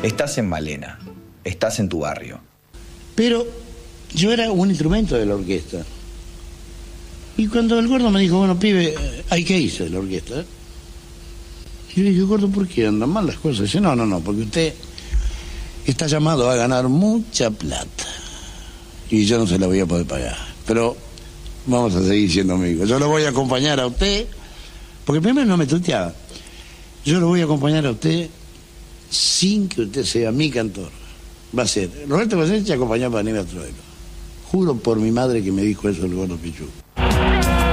Estás en Malena, estás en tu barrio. Pero yo era un instrumento de la orquesta. Y cuando el gordo me dijo, bueno, pibe, hay que irse de la orquesta. Y yo le dije, gordo, ¿por qué andan mal las cosas? Dice, no, porque usted está llamado a ganar mucha plata. Y yo no se la voy a poder pagar. Pero vamos a seguir siendo amigos. Yo lo voy a acompañar a usted, porque primero no me tuteaba. Yo lo voy a acompañar a usted sin que usted sea mi cantor. Va a ser Roberto Goyeneche acompañado por Aníbal Troilo. Juro por mi madre que me dijo eso el gordo Pichu.